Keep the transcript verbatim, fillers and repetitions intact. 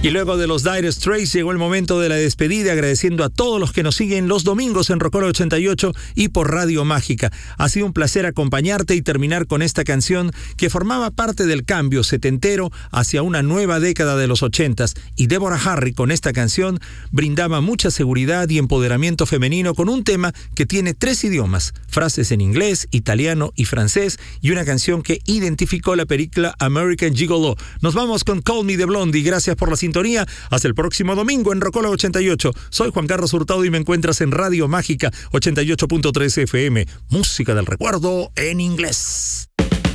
Y luego de los Dire Straits llegó el momento de la despedida, agradeciendo a todos los que nos siguen los domingos en Rocola ochenta y ocho y por Radio Mágica. Ha sido un placer acompañarte y terminar con esta canción que formaba parte del cambio setentero hacia una nueva década de los ochentas. Y Deborah Harry con esta canción brindaba mucha seguridad y empoderamiento femenino con un tema que tiene tres idiomas, frases en inglés, italiano y francés, y una canción que identificó la película American Gigolo. Nos vamos con Call Me de Blondie. Gracias por la sintonía. Hasta el próximo domingo en Rocola ochenta y ocho. Soy Juan Carlos Hurtado y me encuentras en Radio Mágica ochenta y ocho punto tres F M. Música del recuerdo en inglés.